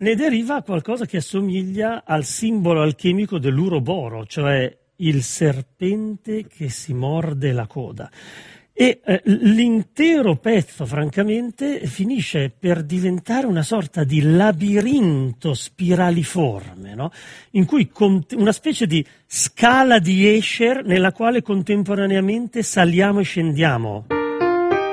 ne deriva qualcosa che assomiglia al simbolo alchemico dell'uroboro, cioè il serpente che si morde la coda. E l'intero pezzo, francamente, finisce per diventare una sorta di labirinto spiraliforme, no? In cui una specie di scala di Escher nella quale contemporaneamente saliamo e scendiamo.